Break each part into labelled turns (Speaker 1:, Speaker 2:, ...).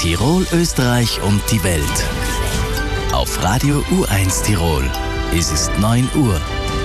Speaker 1: Tirol, Österreich und die Welt. Auf Radio U1 Tirol. Es ist 9 Uhr.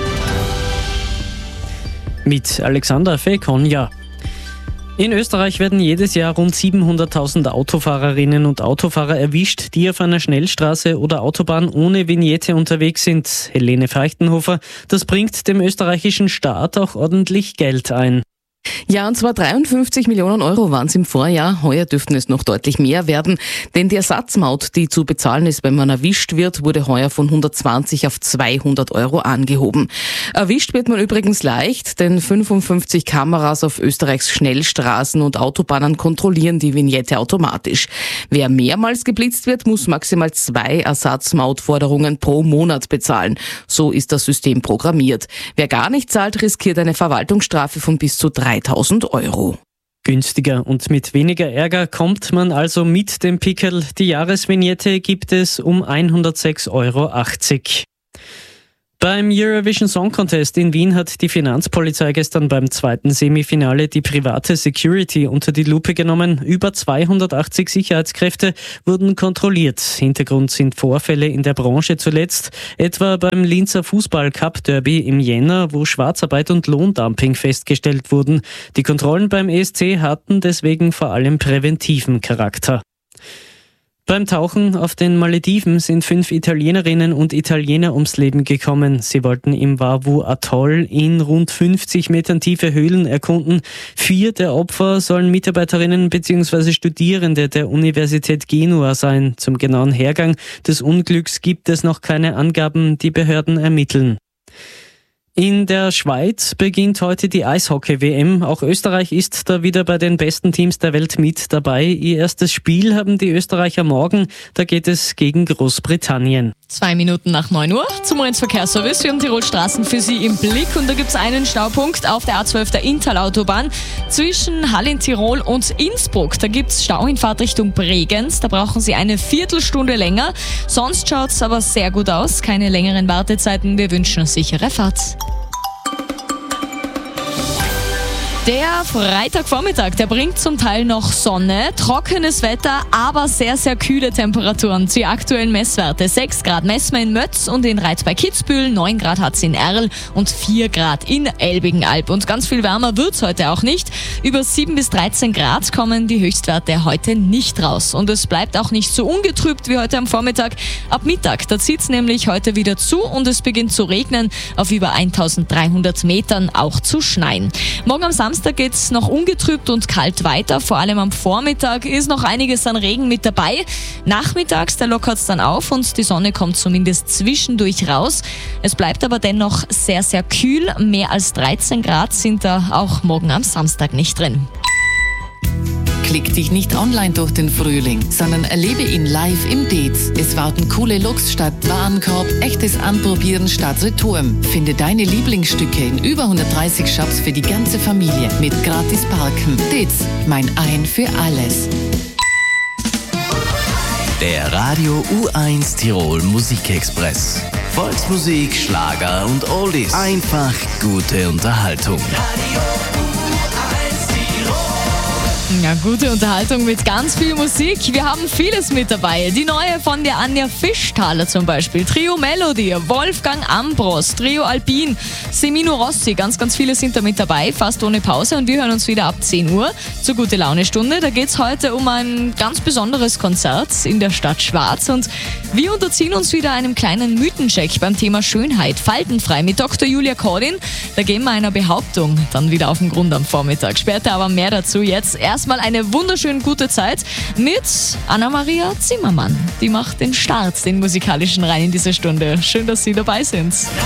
Speaker 2: Mit Alexander Fekonja. In Österreich werden jedes Jahr rund 700.000 Autofahrerinnen und Autofahrer erwischt, die auf einer Schnellstraße oder Autobahn ohne Vignette unterwegs sind. Helene Feuchtenhofer, das bringt dem österreichischen Staat auch ordentlich Geld ein.
Speaker 3: Ja, und zwar 53 Millionen Euro waren es im Vorjahr. Heuer dürften es noch deutlich mehr werden, denn die Ersatzmaut, die zu bezahlen ist, wenn man erwischt wird, wurde heuer von 120 auf 200 Euro angehoben. Erwischt wird man übrigens leicht, denn 55 Kameras auf Österreichs Schnellstraßen und Autobahnen kontrollieren die Vignette automatisch. Wer mehrmals geblitzt wird, muss maximal 2 Ersatzmautforderungen pro Monat bezahlen. So ist das System programmiert. Wer gar nicht zahlt, riskiert eine Verwaltungsstrafe von bis zu 3.000 Euro.
Speaker 2: Günstiger und mit weniger Ärger kommt man also mit dem Pickel. Die Jahresvignette gibt es um 106,80 Euro. Beim Eurovision Song Contest in Wien hat die Finanzpolizei gestern beim zweiten Semifinale die private Security unter die Lupe genommen. Über 280 Sicherheitskräfte wurden kontrolliert. Hintergrund sind Vorfälle in der Branche zuletzt, etwa beim Linzer Fußball-Cup-Derby im Jänner, wo Schwarzarbeit und Lohndumping festgestellt wurden. Die Kontrollen beim ESC hatten deswegen vor allem präventiven Charakter. Beim Tauchen auf den Malediven sind 5 Italienerinnen und Italiener ums Leben gekommen. Sie wollten im Vavu-Atoll in rund 50 Metern tiefe Höhlen erkunden. 4 der Opfer sollen Mitarbeiterinnen bzw. Studierende der Universität Genua sein. Zum genauen Hergang des Unglücks gibt es noch keine Angaben, die Behörden ermitteln. In der Schweiz beginnt heute die Eishockey-WM. Auch Österreich ist da wieder bei den besten Teams der Welt mit dabei. Ihr erstes Spiel haben die Österreicher morgen. Da geht es gegen Großbritannien.
Speaker 4: 2 Minuten nach 9 Uhr zum Verkehrsservice. Wir haben Tirol Straßen für Sie im Blick und da gibt es einen Staupunkt auf der A12 der Inntal-Autobahn zwischen Hall in Tirol und Innsbruck. Da gibt es Stau in Fahrtrichtung Bregenz. Da brauchen Sie eine Viertelstunde länger. Sonst schaut es aber sehr gut aus. Keine längeren Wartezeiten. Wir wünschen eine sichere Fahrt. Der Freitagvormittag, der bringt zum Teil noch Sonne, trockenes Wetter, aber sehr, sehr kühle Temperaturen. Die aktuellen Messwerte: 6 Grad messen wir in Mötz und in Reitz bei Kitzbühel, 9 Grad hat es in Erl und 4 Grad in Elbigenalb. Und ganz viel wärmer wird es heute auch nicht. Über 7 bis 13 Grad kommen die Höchstwerte heute nicht raus. Und es bleibt auch nicht so ungetrübt wie heute am Vormittag. Ab Mittag, da zieht es nämlich heute wieder zu und es beginnt zu regnen, auf über 1300 Metern auch zu schneien. Morgen am Samstag geht es noch ungetrübt und kalt weiter. Vor allem am Vormittag ist noch einiges an Regen mit dabei. Nachmittags, da lockert es dann auf und die Sonne kommt zumindest zwischendurch raus. Es bleibt aber dennoch sehr, sehr kühl. Mehr als 13 Grad sind da auch morgen am Samstag nicht drin.
Speaker 5: Klick dich nicht online durch den Frühling, sondern erlebe ihn live im Dez. Es warten coole Looks statt Warenkorb, echtes Anprobieren statt Retouren. Finde deine Lieblingsstücke in über 130 Shops für die ganze Familie mit gratis Parken. Dez, mein Ein für alles.
Speaker 1: Der Radio U1 Tirol Musikexpress. Volksmusik, Schlager und Oldies. Einfach gute Unterhaltung.
Speaker 4: Ja, gute Unterhaltung mit ganz viel Musik. Wir haben vieles mit dabei. Die neue von der Anja Fischthaler zum Beispiel. Trio Melody, Wolfgang Ambros, Trio Alpin, Semino Rossi. Ganz, ganz viele sind da mit dabei, fast ohne Pause. Und wir hören uns wieder ab 10 Uhr zur Gute-Laune-Stunde. Da geht es heute um ein ganz besonderes Konzert in der Stadt Schwarz. Und wir unterziehen uns wieder einem kleinen Mythencheck beim Thema Schönheit. Faltenfrei mit Dr. Julia Cordin. Da gehen wir einer Behauptung dann wieder auf den Grund am Vormittag. Später aber mehr dazu. Jetzt erstmal eine wunderschön gute Zeit mit Anna-Maria Zimmermann. Die macht den Start, den musikalischen rein in dieser Stunde. Schön, dass Sie dabei sind.